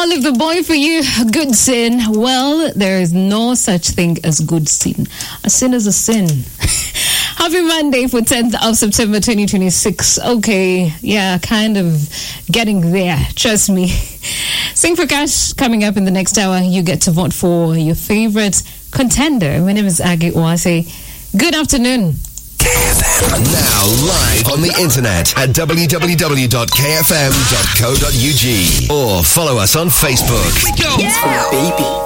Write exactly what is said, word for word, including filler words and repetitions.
Oliver Boy for you. Good sin. Well, there is no such thing as good sin. A sin is a sin. Happy Monday for tenth of September twenty twenty-six. Okay, yeah, kind of getting there. Trust me. Sing for Cash coming up in the next hour. You get to vote for your favorite contender. My name is Agi Oase. Good afternoon. K F M. Now live on the internet at w w w dot k f m dot co dot u g or follow us on Facebook. Yeah. Baby.